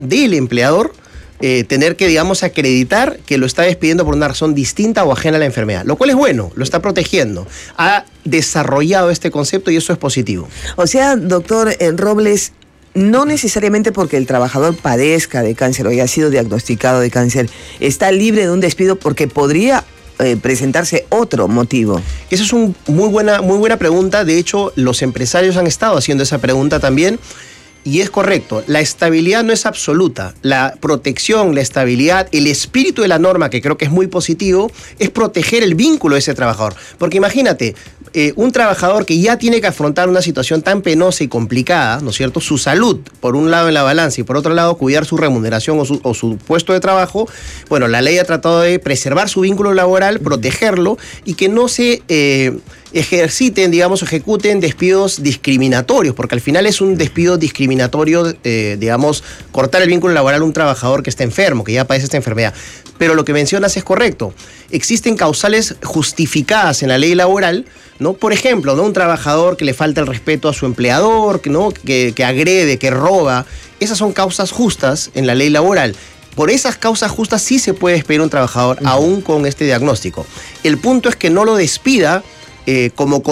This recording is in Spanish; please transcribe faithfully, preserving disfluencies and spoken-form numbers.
del empleador eh, tener que, digamos, acreditar que lo está despidiendo por una razón distinta o ajena a la enfermedad, lo cual es bueno, lo está protegiendo. Ha desarrollado este concepto y eso es positivo. O sea, doctor Robles, no necesariamente porque el trabajador padezca de cáncer o haya sido diagnosticado de cáncer, está libre de un despido porque podría eh, presentarse otro motivo. Esa es una muy buena, muy buena pregunta. De hecho, los empresarios han estado haciendo esa pregunta también. Y es correcto, la estabilidad no es absoluta. La protección, la estabilidad, el espíritu de la norma, que creo que es muy positivo, es proteger el vínculo de ese trabajador. Porque imagínate, eh, un trabajador que ya tiene que afrontar una situación tan penosa y complicada, ¿no es cierto? Su salud, por un lado en la balanza, y por otro lado cuidar su remuneración o su, o su puesto de trabajo. Bueno, la ley ha tratado de preservar su vínculo laboral, protegerlo, y que no se eh, ejerciten, digamos, ejecuten despidos discriminatorios, porque al final es un despido discriminatorio, eh, digamos, cortar el vínculo laboral a un trabajador que está enfermo, que ya padece esta enfermedad. Pero lo que mencionas es correcto. Existen causales justificadas en la ley laboral, ¿no? Por ejemplo, ¿no? Un trabajador que le falta el respeto a su empleador, ¿no? que, que agrede, que roba. Esas son causas justas en la ley laboral. Por esas causas justas sí se puede despedir a un trabajador, uh-huh, aún con este diagnóstico. El punto es que no lo despida eh, como